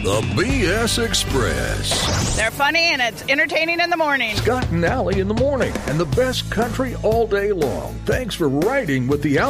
The BS Express. They're funny and it's entertaining in the morning. Scott and Allie in the morning, and the best country all day long. Thanks for riding with the